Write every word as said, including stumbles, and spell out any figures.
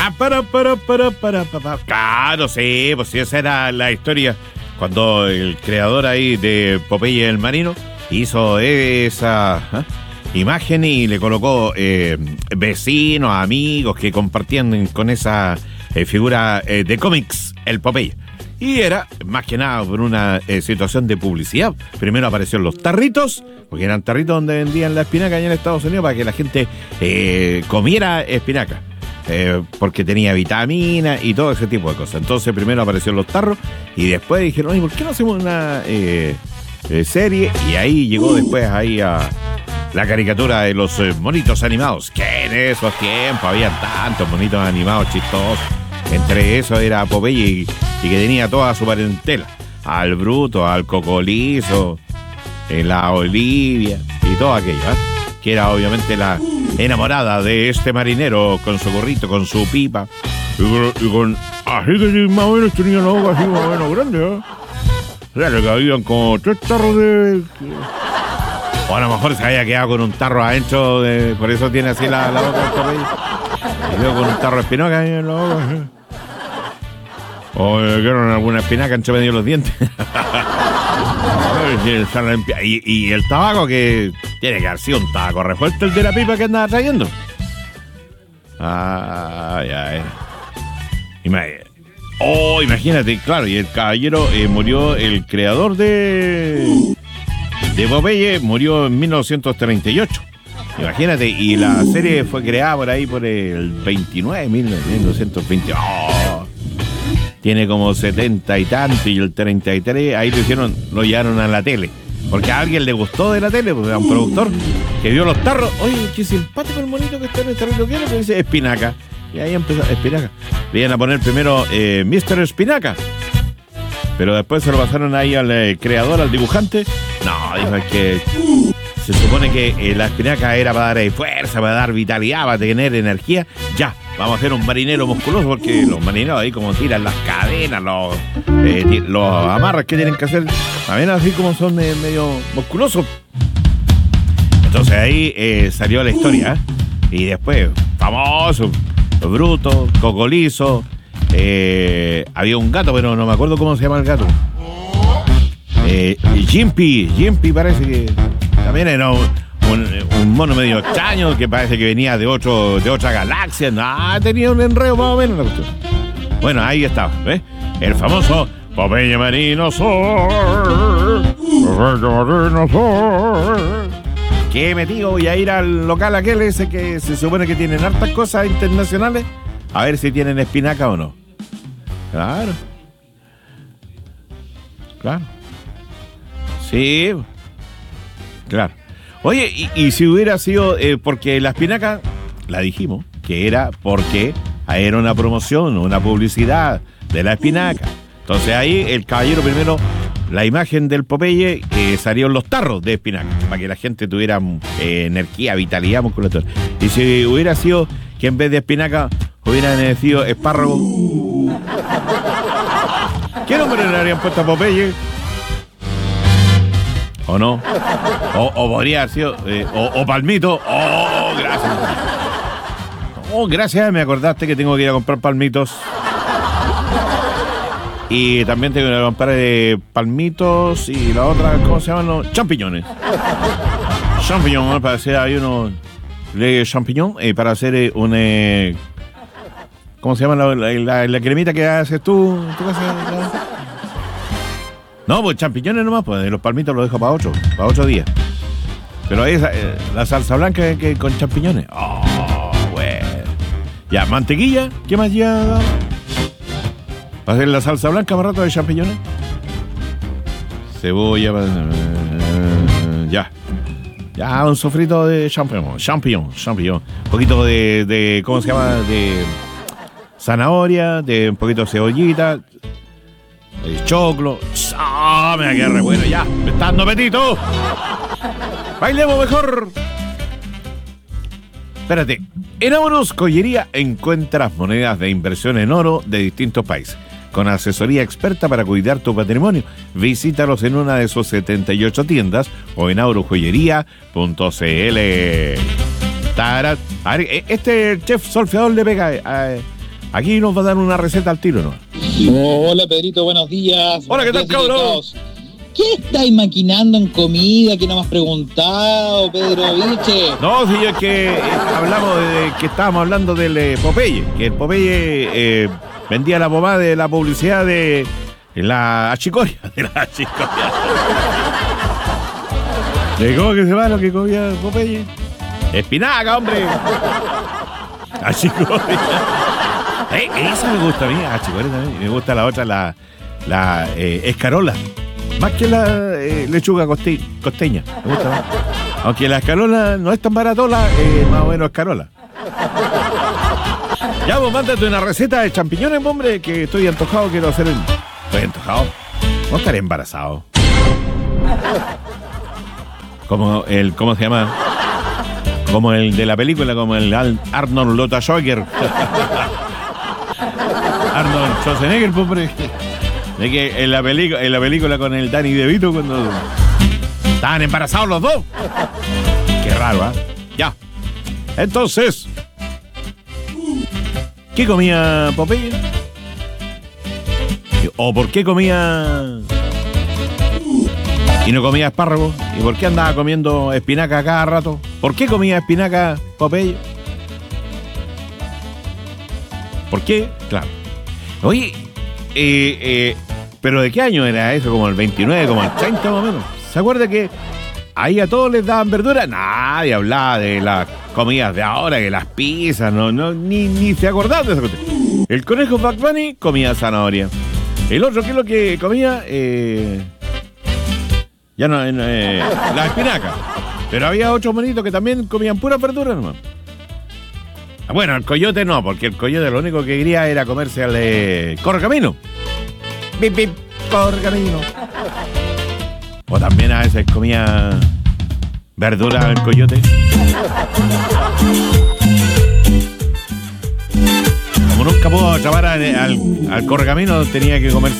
Ah, para, para, para, para, para. Claro, sí, pues sí, esa era la historia. Cuando el creador ahí de Popeye el Marino hizo esa ¿eh? imagen y le colocó eh, vecinos, amigos que compartían con esa eh, figura eh, de cómics, el Popeye. Y era más que nada por una eh, situación de publicidad. Primero aparecieron los tarritos, porque eran tarritos donde vendían la espinaca allá en Estados Unidos para que la gente eh, comiera espinaca. Eh, porque tenía vitamina y todo ese tipo de cosas. Entonces primero aparecieron los tarros y después dijeron, oye, ¿por qué no hacemos una eh, eh, serie? Y ahí llegó después ahí a la caricatura de los eh, monitos animados, que en esos tiempos había tantos monitos animados chistosos. Entre esos era Popeye y, y que tenía toda su parentela, al Bruto, al Cocolizo, eh, la Olivia y todo aquello, ¿eh? Que era obviamente la enamorada de este marinero con su gorrito, con su pipa y con, y con así que más o menos tenía la boca así más o menos grande, ¿eh? O sea, le cabían como tres tarros de... O a lo mejor se había quedado con un tarro adentro, de, por eso tiene así la, la boca del Popeye. Y luego con un tarro de espinaca ahí en la boca, ¿eh? O le quedaron alguna espinaca entre medio de los dientes. Y, y el tabaco, que tiene que haber sido un tabaco refuerzo el de la pipa que andaba trayendo. Ay, ay. Imagínate. Oh, imagínate, claro, y el caballero eh, murió, el creador de de Popeye murió en mil novecientos treinta y ocho. Imagínate, y la serie fue creada por ahí por el veintinueve, mil novecientos veinte. Oh, tiene como setenta y tanto, y el treinta y tres, ahí lo hicieron, lo llevaron a la tele. Porque a alguien le gustó de la tele, porque era un productor que vio los tarros. Oye, qué simpático el monito que está en el tarrito, que le dice espinaca. Y ahí empezó, espinaca. Le iban a poner primero eh, mister Espinaca. Pero después se lo pasaron ahí al eh, creador, al dibujante. No, dijo que se supone que eh, la espinaca era para dar eh, fuerza, para dar vitalidad, para tener energía. Ya, vamos a hacer un marinero musculoso, porque los marineros ahí como tiran las cadenas, los, eh, los amarras que tienen que hacer, también así como son eh, medio musculosos. Entonces ahí eh, salió la historia, ¿eh? Y después, famoso, Bruto, Cocolizo, eh, había un gato, pero no me acuerdo cómo se llama el gato. Eh, Jimpy, Jimpy parece que también era un, un, un mono medio extraño que parece que venía de otro, de otra galaxia. Ah, tenía un enredo más o menos la cuestión. Bueno, ahí estaba, ¿ves? El famoso Popeye Marino Sol. Popeye Marino Sol. ¿Qué metido? Voy a ir al local aquel ese que se supone que tienen hartas cosas internacionales. A ver si tienen espinaca o no. Claro. Claro. Sí. Claro. Oye, y, y si hubiera sido eh, porque la espinaca, la dijimos, que era porque era una promoción, una publicidad de la espinaca. Entonces ahí el caballero primero, la imagen del Popeye, eh, salieron los tarros de espinaca, para que la gente tuviera eh, energía, vitalidad, musculatura. Y si hubiera sido que en vez de espinaca hubieran sido espárrago, ¿qué nombre le habrían puesto a Popeye? ¿O no? O, o podría haber sido eh, o, o palmito. Oh, gracias. Oh, gracias, me acordaste que tengo que ir a comprar palmitos. Y también tengo que ir a comprar eh, palmitos y la otra, ¿cómo se llaman? Los champiñones. Champiñones, para hacer, hay unos de champiñón, eh, para hacer eh, un... Eh, ¿cómo se llama la, la, la, la cremita que haces tú? ¿Tú qué haces? No, pues champiñones nomás, pues los palmitos los dejo para ocho, para ocho días. Pero esa, eh, la salsa blanca que, que con champiñones. Oh, bueno. Ya, mantequilla, ¿qué más lleva? ¿Para hacer la salsa blanca más rato de champiñones? Cebolla, eh, ya. Ya, un sofrito de champiñón, champiñón, champiñón. Un poquito de, de, ¿cómo se llama? De zanahoria, de un poquito de cebollita, de choclo. ¡Ah, me va a quedar re bueno! Ya, me está dando apetito. Bailemos mejor. Espérate. En Amoros Joyería encuentras monedas de inversión en oro de distintos países, con asesoría experta para cuidar tu patrimonio. Visítalos en una de sus setenta y ocho tiendas o en aurojoyería punto c l. Tarat. A ver, este chef solfeador le pega a, Aquí nos va a dar una receta al tiro, ¿no? Hola Pedrito, buenos días. Hola, ¿qué tal, cabrón? ¿Qué estáis maquinando en comida? ¿Qué no me has preguntado, Pedro Viche? No, sí, es que eh, hablamos de que estábamos hablando del eh, Popeye, que el Popeye eh, vendía la pomada de la publicidad de la achicoria, de la achicoria. ¿De cómo que se va lo que comía Popeye? Espinaca, hombre. Achicoria. Eh, esa me gusta a mí, achicoria también. Me gusta la otra, la, la eh, escarola. Más que la eh, lechuga coste, costeña. Me gusta más. Aunque la escarola no es tan baratola, eh, más o menos escarola. Ya, vos mándate una receta de champiñones, hombre, que estoy antojado, quiero hacer el... Estoy antojado. No estaré embarazado. Como el... ¿Cómo se llama? Como el de la película, como el Arnold Lota Schwager. Arnold Schwarzenegger, hombre. De que en la película, en la película con el Danny DeVito cuando estaban embarazados los dos. Qué raro, ¿ah? ¿eh? Ya. Entonces, ¿qué comía Popeye? ¿O por qué comía y no comía espárragos? ¿Y por qué andaba comiendo espinaca cada rato? ¿Por qué comía espinaca Popeye? ¿Por qué? Claro. Oye, eh, eh, ¿pero de qué año era eso? ¿Como el veintinueve, como el treinta más o menos? ¿Se acuerda que ahí a todos les daban verdura? Nadie hablaba de las comidas de ahora, que las pizzas, no, no, ni, ni se acordaban de eso. El conejo Bugs Bunny comía zanahoria. El otro, ¿qué es lo que comía? Eh, ya no, eh, la espinaca. Pero había otros monitos que también comían puras verduras nomás. Bueno, el coyote no, porque el coyote lo único que quería era comerse al eh, correcamino. Bip, bip, correcamino. O también a veces comía verdura el coyote. Como nunca pudo atrapar al, al, al correcamino, tenía que comerse